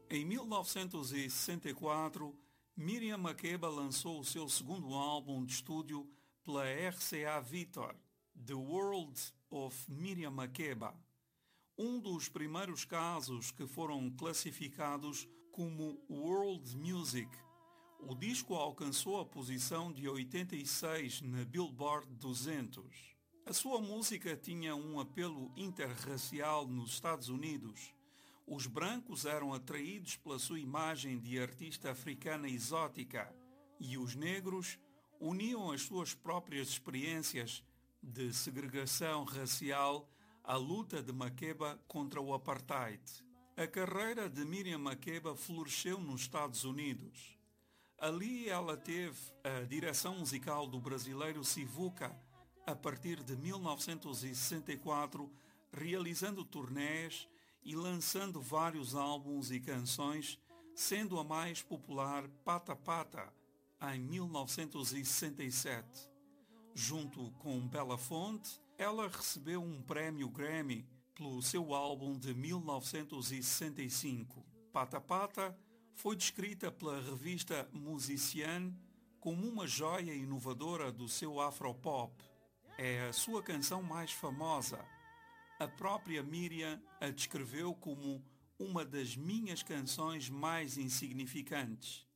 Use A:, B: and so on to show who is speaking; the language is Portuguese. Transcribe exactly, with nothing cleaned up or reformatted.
A: Em mil novecentos e sessenta e quatro, Miriam Makeba lançou o seu segundo álbum de estúdio pela R C A Victor, The World of Miriam Makeba, um dos primeiros casos que foram classificados como World Music. O disco alcançou a posição de oitenta e seis na Billboard duzentos. A sua música tinha um apelo interracial nos Estados Unidos. Os brancos eram atraídos pela sua imagem de artista africana exótica e os negros uniam as suas próprias experiências de segregação racial à luta de Makeba contra o apartheid. A carreira de Miriam Makeba floresceu nos Estados Unidos. Ali ela teve a direção musical do brasileiro Sivuca a partir de mil novecentos e sessenta e quatro, realizando turnés e lançando vários álbuns e canções, sendo a mais popular Pata Pata, em mil novecentos e sessenta e sete. Junto com Bela Fonte, ela recebeu um prémio Grammy pelo seu álbum de mil novecentos e sessenta e cinco. Pata Pata foi descrita pela revista Musician como uma joia inovadora do seu afropop. É a sua canção mais famosa. A própria Miriam a descreveu como uma das minhas canções mais insignificantes.